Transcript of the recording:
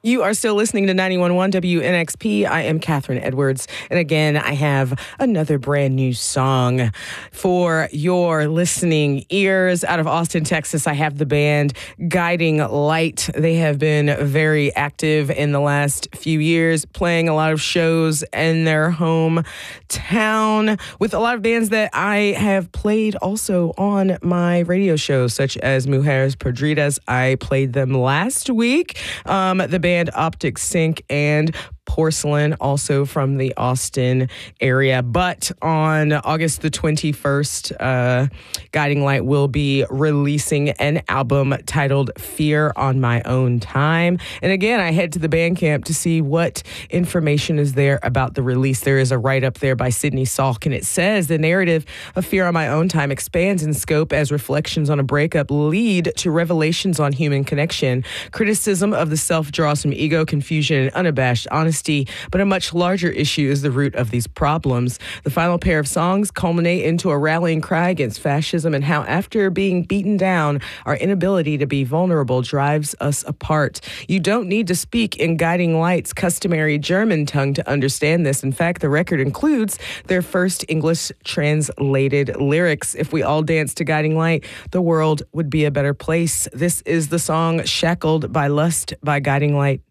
You are still listening to 91.1 WNXP. I am Catherine Edwards. And again, I have another brand new song for your listening ears. Out of Austin, Texas, I have the band Guiding Light. They have been very active in the last few years, playing a lot of shows in their hometown with a lot of bands that I have played also on my radio shows, such as Mujeres Podridas. I played them last week. The band Optic Sync and Porcelain, also from the Austin area. But on August the 21st, Guiding Light will be releasing an album titled Fear on My Own Time. And again, I head to the Bandcamp to see what information is there about the release. There is a write-up there by Sydney Salk, and it says the narrative of Fear on My Own Time expands in scope as reflections on a breakup lead to revelations on human connection. Criticism of the self draws from ego, confusion, and unabashed honesty. But a much larger issue is the root of these problems. The final pair of songs culminate into a rallying cry against fascism and how, after being beaten down, our inability to be vulnerable drives us apart. You don't need to speak in Guiding Light's customary German tongue to understand this. In fact, the record includes their first English translated lyrics. If we all danced to Guiding Light, the world would be a better place. This is the song Shackled by Lust by Guiding Light.